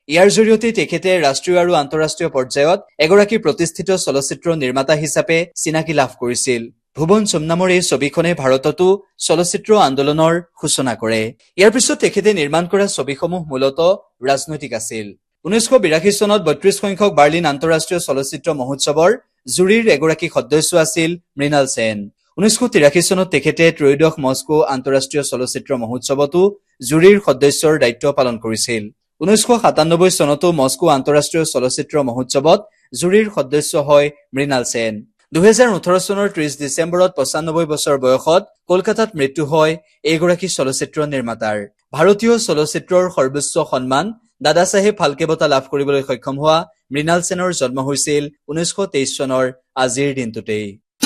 ইয়াৰ জৰিয়তে তেখেতে ৰাষ্ট্ৰীয় আৰু আন্তঃৰাষ্ট্ৰীয় পৰ্যায়ত এগৰাকী প্ৰতিষ্ঠিত চলচ্চিত্ৰ নিৰ্মাতা হিচাপে চিনাকি লাভ কৰিছিল। ভুৱন সোম নামৰ এই ছবিখনে ভাৰততো চলচ্চিত্ৰ আন্দোলনৰ সূচনা কৰে। ইয়াৰ পিছত তেখেতে নিৰ্মাণ কৰা ছবিসমূহ মূলতঃ ৰাজনৈতিক আছিল। 1982 চনত 32 সংখ্যক বাৰ্লিন আন্তঃৰাষ্ট্ৰীয় চলচ্চিত্ৰ মহোৎসৱৰ জুৰীৰ এগৰাকী সদস্য আছিল মৃণাল সেন। 1983 চনত তেখেতে ত্ৰয়োদশ মস্কো আন্তঃৰাষ্ট্ৰীয় চলচ্চিত্ৰ মহোৎসৱতো জুৰীৰ সদস্যৰ দায়িত্ব পালন কৰিছিল। 1997 চনতো মস্কো আন্তঃৰাষ্ট্ৰীয় চলচ্চিত্ৰ মহোৎসৱত জুৰীৰ সদস্য হয় মৃণাল সেন। 2018 চনৰ 30 ডিচেম্বৰত 95 বছৰ বয়সত কলকাতাত মৃত্যু হয় এইগৰাকী চলচ্চিত্ৰ নিৰ্মাতাৰ। ভাৰতীয় চলচ্চিত্ৰৰ সৰ্বোচ্চ সন্মান দাদা চাহেব ফাল্কে বঁটা লাভ কৰিবলৈ সক্ষম হোৱা মৃণাল সেনৰ জন্ম হৈছিল 1923 চনৰ আজিৰ দিনটোতেই।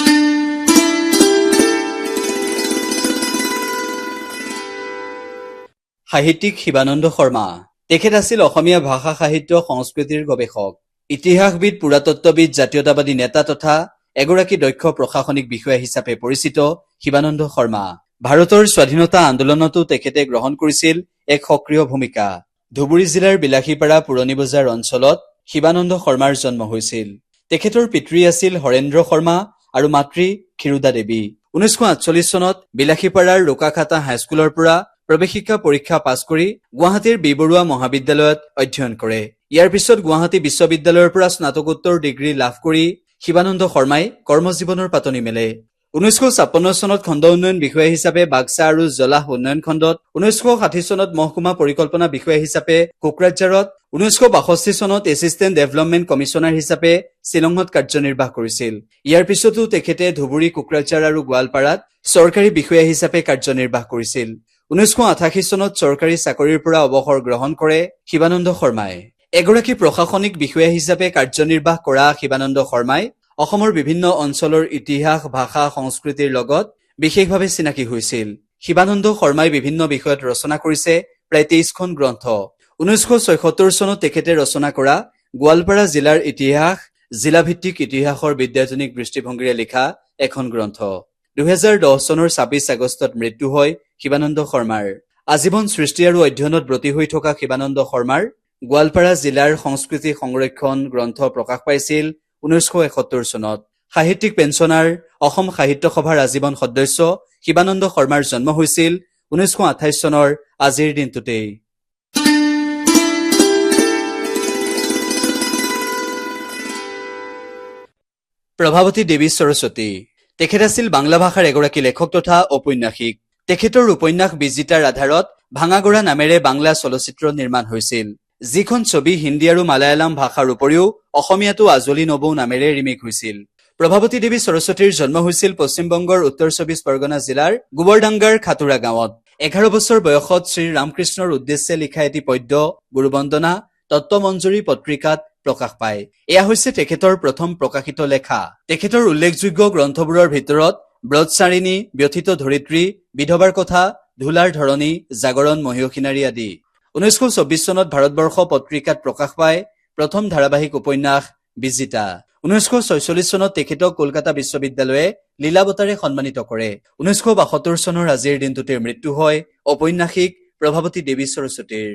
সাহিত্যিক শিৱানন্দ শৰ্মা। তেখেত আছিল অসমীয়া ভাষা সাহিত্য সংস্কৃতিৰ গৱেষক, ইতিহাসবিদ, পুৰাতত্ত্ববিদ, জাতীয়তাবাদী নেতা তথা এগৰাকী দক্ষ প্ৰশাসনিক বিষয়া হিচাপে পৰিচিত শিৱানন্দ শৰ্মা। ভাৰতৰ স্বাধীনতা আন্দোলনতো তেখেতে গ্ৰহণ কৰিছিল এক সক্ৰিয় ভূমিকা। ধুবুৰী জিলাৰ বিলাসীপাৰা পুৰণি বজাৰ অঞ্চলত শিৱানন্দ শৰ্মাৰ জন্ম হৈছিল। তেখেতৰ পিতৃ আছিল হৰেন্দ্ৰ শৰ্মা আৰু মাতৃ ক্ষীৰোদা দেৱী। 1948 চনত বিলাসীপাৰাৰ ৰোকাখাতা হাইস্কুলৰ পৰা প্ৰৱেশিকা পৰীক্ষা পাছ কৰি গুৱাহাটীৰ বি বৰুৱা মহাবিদ্যালয়ত অধ্যয়ন কৰে। ইয়াৰ পিছত গুৱাহাটী বিশ্ববিদ্যালয়ৰ পৰা স্নাতকোত্তৰ ডিগ্ৰী লাভ কৰি শিৱানন্দ শৰ্মাই কৰ্মজীৱনৰ পাতনি মেলে। 1956 চনত খণ্ড উন্নয়ন বিষয়া হিচাপে বাক্সা আৰু জলাহ উন্নয়ন খণ্ডত, 1960 চনত মহকুমা পৰিকল্পনা বিষয়া হিচাপে কোকৰাঝাৰত, 1962 চনত এছিষ্টেণ্ট ডেভেলপমেণ্ট কমিছনাৰ হিচাপে শ্বিলঙত কাৰ্যনিৰ্বাহ কৰিছিল। ইয়াৰ পিছতো তেখেতে ধুবুৰী, কোকৰাঝাৰ আৰু গোৱালপাৰাত চৰকাৰী বিষয়া হিচাপে কাৰ্যনিৰ্বাহ কৰিছিল। 1988 চনত চৰকাৰী চাকৰিৰ পৰা অৱসৰ গ্ৰহণ কৰে শিৱানন্দ শৰ্মাই। এগৰাকী প্ৰশাসনিক বিষয়া হিচাপে কাৰ্যনিৰ্বাহ কৰা শিৱানন্দ শৰ্মাই অসমৰ বিভিন্ন অঞ্চলৰ ইতিহাস, ভাষা, সংস্কৃতিৰ লগত বিশেষভাৱে চিনাকি হৈছিল। শিৱানন্দ শৰ্মাই বিভিন্ন বিষয়ত ৰচনা কৰিছে প্ৰায় 23খন গ্ৰন্থ। 1976 চনত তেখেতে ৰচনা কৰা গোৱালপাৰা জিলাৰ ইতিহাস, জিলাভিত্তিক ইতিহাসৰ বিদ্যায়তনিক দৃষ্টিভংগীৰে লিখা এখন গ্ৰন্থ। 2010 চনৰ 26 আগষ্টত মৃত্যু হয় শিৱানন্দ শৰ্মাৰ। আজীৱন সৃষ্টি আৰু অধ্যয়নত ব্ৰতী হৈ থকা শিৱানন্দ শৰ্মাৰ গোৱালপাৰা জিলাৰ সংস্কৃতি সংৰক্ষণ গ্ৰন্থ প্ৰকাশ পাইছিল 1971 চনত। সাহিত্যিক পেঞ্চনাৰ, অসম সাহিত্য সভাৰ আজীৱন সদস্য শিৱানন্দ শৰ্মাৰ জন্ম হৈছিল 1928 চনৰ আজিৰ দিনটোতেই। প্ৰভাৱতী দেৱী সৰস্বতী। তেখেত আছিল বাংলা ভাষাৰ এগৰাকী লেখক তথা ঔপন্যাসিক। তেখেতৰ উপন্যাস বিজিতাৰ আধাৰত ভাঙাগৰা নামেৰে বাংলা চলচ্চিত্ৰ নিৰ্মাণ হৈছিল, যিখন ছবি হিন্দী আৰু মালায়ালাম ভাষাৰ উপৰিও অসমীয়াতো আজলি নবৌ নামেৰে ৰিমেক হৈছিল। প্ৰভাৱতী দেৱী সৰস্বতীৰ জন্ম হৈছিল পশ্চিমবংগৰ উত্তৰ 24 পৰগনা জিলাৰ গোবৰডাংগাৰ খাতুৰা গাঁৱত। 11 বছৰ বয়সত শ্ৰী ৰামকৃষ্ণৰ উদ্দেশ্যে লিখা এটি পদ্য গুৰুবন্দনা তত্ত্বমঞ্জুৰী পত্ৰিকাত প্ৰকাশ পায়। এয়া হৈছে তেখেতৰ প্ৰথম প্ৰকাশিত লেখা। তেখেতৰ উল্লেখযোগ্য গ্ৰন্থবোৰৰ ভিতৰত ব্ৰতচাৰিণী, ব্যথিত ধৰিত্ৰী, বিধৱাৰ কথা, ধূলাৰ ধৰণী, জাগৰণ, মহিয়সীনাৰী আদি। 1924 চনত ভাৰতবৰ্ষ পত্ৰিকাত প্ৰকাশ পায় প্ৰথম ধাৰাবাহিক উপন্যাস বিজিতা। 1946 চনত তেখেতক কলকাতা বিশ্ববিদ্যালয়ে লীলা বঁটাৰে সন্মানিত কৰে। 1972 চনৰ আজিৰ দিনটোতে মৃত্যু হয় ঔপন্যাসিক প্ৰভাৱতী দেৱী সৰস্বতীৰ।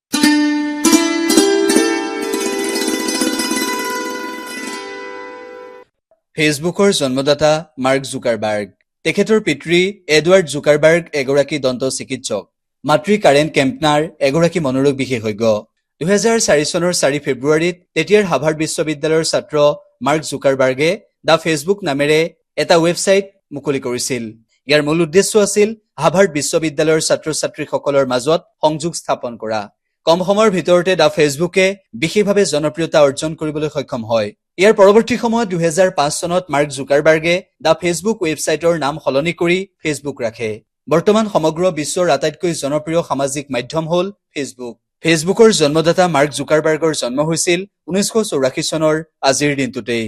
ফেচবুকৰ জন্মদাতা মাৰ্ক জুকাৰবাৰ্গ। তেখেতৰ পিতৃ এডৱাৰ্ড জুকাৰবাৰ্গ এগৰাকী দন্ত চিকিৎসক, মাতৃ কাৰেন কেম্পনাৰ এগৰাকী মনোৰোগ বিশেষজ্ঞ। 2004 চনৰ 4 ফেব্ৰুৱাৰীত তেতিয়াৰ হাৰ্ভাৰ্ড বিশ্ববিদ্যালয়ৰ ছাত্ৰ মাৰ্ক জুকাৰবাৰ্গে দ্য ফেচবুক নামেৰে এটা ৱেবছাইট মুকলি কৰিছিল। ইয়াৰ মূল উদ্দেশ্য আছিল হাৰ্ভাৰ্ড বিশ্ববিদ্যালয়ৰ ছাত্ৰ ছাত্ৰীসকলৰ মাজত সংযোগ স্থাপন কৰা। কম সময়ৰ ভিতৰতে দ্য ফেচবুকে বিশেষভাৱে জনপ্ৰিয়তা অৰ্জন কৰিবলৈ সক্ষম হয়। ইয়াৰ পৰৱৰ্তী সময়ত 2005 চনত মাৰ্ক জুকাৰবাৰ্গে দ্য ফেচবুক ৱেবছাইটৰ নাম সলনি কৰি ফেচবুক ৰাখে। বৰ্তমান সমগ্ৰ বিশ্বৰ আটাইতকৈ জনপ্ৰিয় সামাজিক মাধ্যম হ'ল ফেচবুক। ফেচবুকৰ জন্মদাতা মাৰ্ক জুকাৰবাৰ্গৰ জন্ম হৈছিল 1984 চনৰ আজিৰ দিনটোতেই।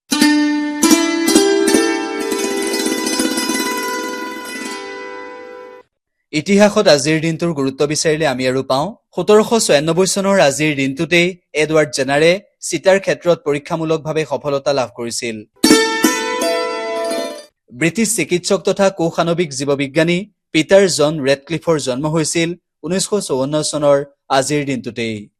ইতিহাসত আজিৰ দিনটোৰ গুৰুত্ব বিচাৰিলে আমি আৰু পাওঁ 1796 চনৰ আজিৰ দিনটোতেই এডৱাৰ্ড জেনাৰে চিটাৰ ক্ষেত্ৰত পৰীক্ষামূলকভাৱে সফলতা লাভ কৰিছিল। ব্ৰিটিছ চিকিৎসক তথা কোষাণৱিক জীৱবিজ্ঞানী পিটাৰ জন ৰেডক্লিফৰ জন্ম হৈছিল 1954 চনৰ আজিৰ দিনটোতেই।